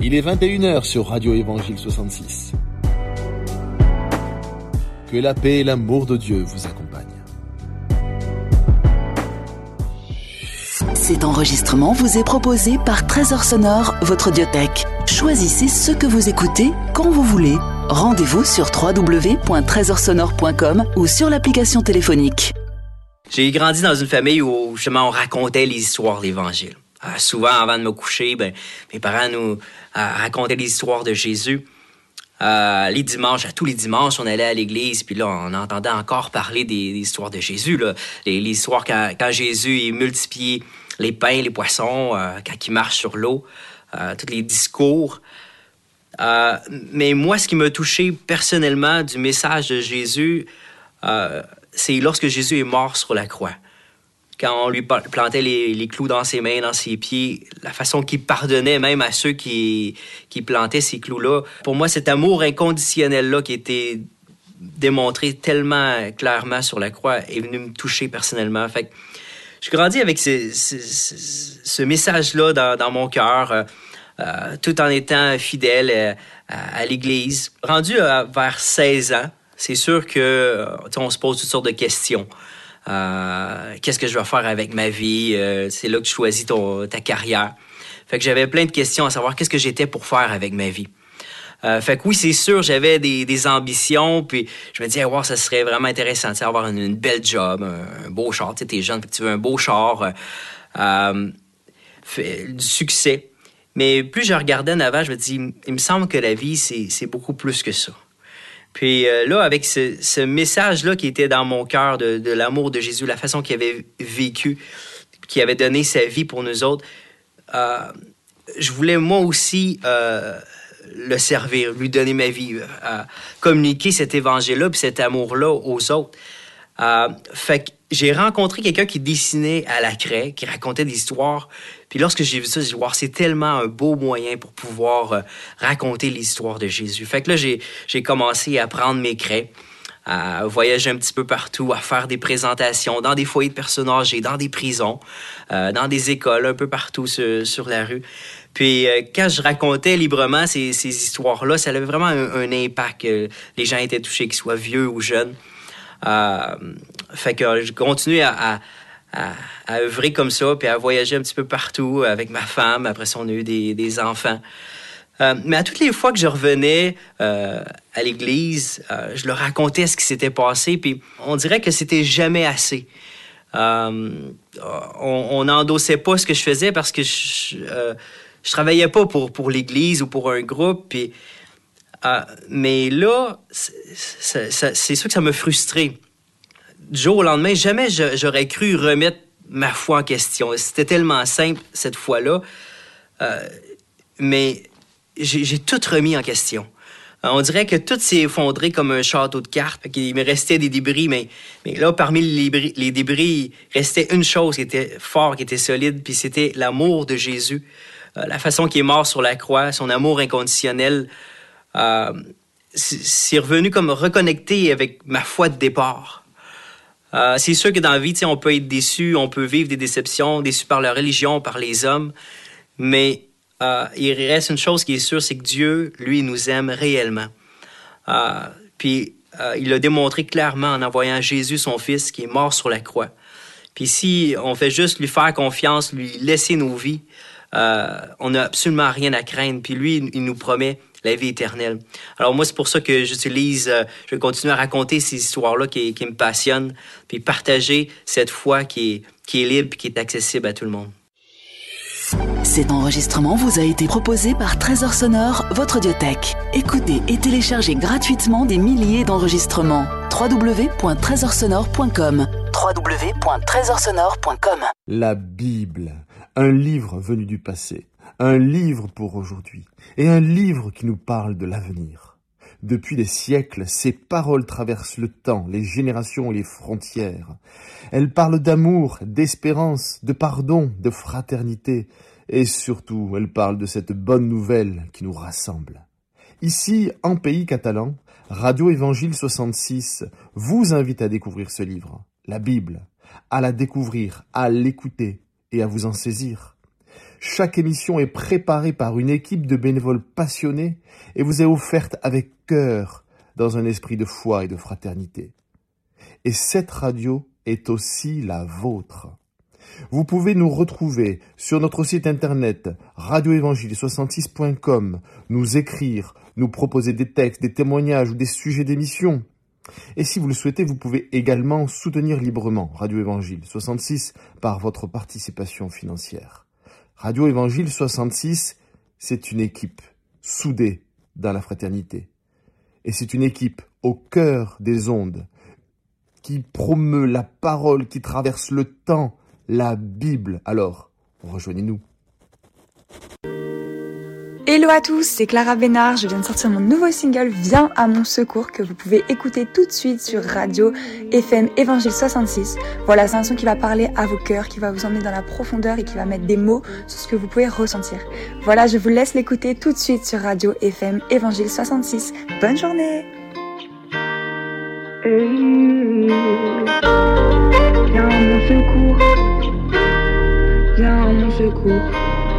Il est 21h sur Radio Évangile 66. Que la paix et l'amour de Dieu vous accompagnent. Cet enregistrement vous est proposé par Trésor Sonore, votre audiothèque. Choisissez ce que vous écoutez quand vous voulez. Rendez-vous sur www.trésorsonore.com ou sur l'application téléphonique. J'ai grandi dans une famille où justement on racontait les histoires de l'Évangile. Souvent, avant de me coucher, mes parents nous racontaient les histoires de Jésus. Les dimanches, tous les dimanches, on allait à l'église, puis là, on entendait encore parler des histoires de Jésus, là. Les histoires quand Jésus il multipliait les pains, les poissons, quand il marche sur l'eau, tous les discours. Mais moi, ce qui m'a touché personnellement du message de Jésus, c'est lorsque Jésus est mort sur la croix. Quand on lui plantait les clous dans ses mains, dans ses pieds, la façon qu'il pardonnait même à ceux qui plantaient ces clous-là. Pour moi, cet amour inconditionnel-là qui était démontré tellement clairement sur la croix est venu me toucher personnellement. Fait que je grandis avec ce message-là dans mon cœur, tout en étant fidèle à l'Église. Rendu vers 16 ans, c'est sûr que on se pose toutes sortes de questions. Qu'est-ce que je vais faire avec ma vie? C'est là que tu choisis ta carrière. Fait que j'avais plein de questions à savoir qu'est-ce que j'étais pour faire avec ma vie. Fait que oui, c'est sûr, j'avais des ambitions, puis je me disais, wow, ça serait vraiment intéressant d'avoir une belle job, un beau char. Tu sais, t'es jeune, tu veux un beau char, du succès. Mais plus je regardais en avant, je me dis, il me semble que la vie, c'est beaucoup plus que ça. Puis là, avec ce message-là qui était dans mon cœur de l'amour de Jésus, la façon qu'il avait vécu, qu'il avait donné sa vie pour nous autres, je voulais moi aussi le servir, lui donner ma vie, communiquer cet évangile-là puis cet amour-là aux autres. Fait que j'ai rencontré quelqu'un qui dessinait à la craie, qui racontait des histoires. Puis lorsque j'ai vu ça, j'ai dit, wow, c'est tellement un beau moyen pour pouvoir raconter l'histoire de Jésus. Fait que là, j'ai commencé à prendre mes craies, à voyager un petit peu partout, à faire des présentations dans des foyers de personnes âgées, dans des prisons, dans des écoles, un peu partout sur la rue. Puis quand je racontais librement ces histoires-là, ça avait vraiment un impact. Les gens étaient touchés, qu'ils soient vieux ou jeunes. Fait que je continue à œuvrer comme ça, puis à voyager un petit peu partout avec ma femme. Après ça, on a eu des enfants. Mais à toutes les fois que je revenais à l'église, je leur racontais ce qui s'était passé, puis on dirait que c'était jamais assez. On n'endossait pas ce que je faisais parce que je travaillais pas pour l'église ou pour un groupe, puis mais là, c'est sûr que ça m'a frustré. Du jour au lendemain, jamais j'aurais cru remettre ma foi en question. C'était tellement simple cette fois-là. Mais j'ai tout remis en question. On dirait que tout s'est effondré comme un château de cartes. Il me restait des débris, mais là, parmi les débris, il restait une chose qui était forte, qui était solide, puis c'était l'amour de Jésus. La façon qu'il est mort sur la croix, son amour inconditionnel. C'est revenu comme reconnecté avec ma foi de départ. C'est sûr que dans la vie, on peut être déçu, on peut vivre des déceptions, déçu par la religion, par les hommes, mais il reste une chose qui est sûre, c'est que Dieu, lui, nous aime réellement. Puis il l'a démontré clairement en envoyant Jésus, son Fils, qui est mort sur la croix. Puis si on fait juste lui faire confiance, lui laisser nos vies, on n'a absolument rien à craindre. Puis lui, il nous promet la vie éternelle. Alors moi, c'est pour ça que je vais continuer à raconter ces histoires-là qui me passionnent, puis partager cette foi qui est libre et qui est accessible à tout le monde. Cet enregistrement vous a été proposé par Trésor Sonore, votre audiothèque. Écoutez et téléchargez gratuitement des milliers d'enregistrements. www.trésorsonore.com www.trésorsonore.com. La Bible, un livre venu du passé, un livre pour aujourd'hui, et un livre qui nous parle de l'avenir. Depuis des siècles, ces paroles traversent le temps, les générations et les frontières. Elles parlent d'amour, d'espérance, de pardon, de fraternité, et surtout, elles parlent de cette bonne nouvelle qui nous rassemble. Ici, en pays catalan, Radio Évangile 66 vous invite à découvrir ce livre, la Bible, à la découvrir, à l'écouter et à vous en saisir. Chaque émission est préparée par une équipe de bénévoles passionnés et vous est offerte avec cœur dans un esprit de foi et de fraternité. Et cette radio est aussi la vôtre. Vous pouvez nous retrouver sur notre site internet radioévangile66.com, nous écrire, nous proposer des textes, des témoignages ou des sujets d'émission. Et si vous le souhaitez, vous pouvez également soutenir librement Radio Évangile 66 par votre participation financière. Radio Évangile 66, c'est une équipe soudée dans la fraternité. Et c'est une équipe au cœur des ondes qui promeut la parole qui traverse le temps, la Bible. Alors, rejoignez-nous. Hello à tous, c'est Clara Bénard, je viens de sortir mon nouveau single Viens à mon secours que vous pouvez écouter tout de suite sur Radio FM Évangile 66. Voilà, c'est un son qui va parler à vos cœurs, qui va vous emmener dans la profondeur et qui va mettre des mots sur ce que vous pouvez ressentir. Voilà, je vous laisse l'écouter tout de suite sur Radio FM Évangile 66. Bonne journée. Viens à mon secours, viens à mon secours.